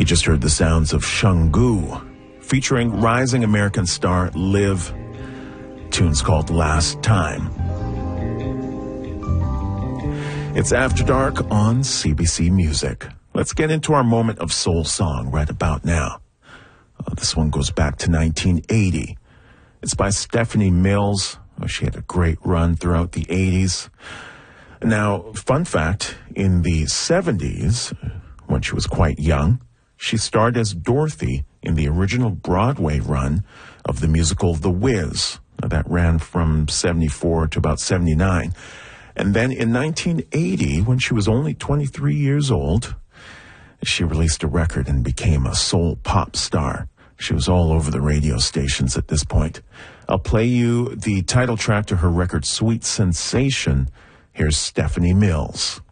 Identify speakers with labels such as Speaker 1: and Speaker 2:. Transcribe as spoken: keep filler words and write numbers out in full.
Speaker 1: just heard the sounds of Shungu, featuring rising American star Liv. Tune's called Last Time. It's After Dark on C B C Music. Let's get into our moment of soul song right about now. Uh, this one goes back to nineteen eighty. It's by Stephanie Mills. Oh, she had a great run throughout the eighties. Now, fun fact, in the seventies, when she was quite young, she starred as Dorothy in the original Broadway run of the musical The Wiz. Now, that ran from seventy-four to about seventy-nine. And then in nineteen eighty, when she was only twenty-three years old, she released a record and became a soul pop star. She was all over the radio stations at this point. I'll play you the title track to her record, Sweet Sensation. Here's Stephanie Mills.